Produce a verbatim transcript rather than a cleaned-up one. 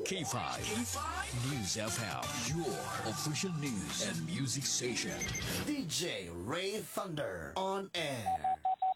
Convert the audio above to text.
K five. K five News F M, your official news and music station. D J Ray Thunder on air.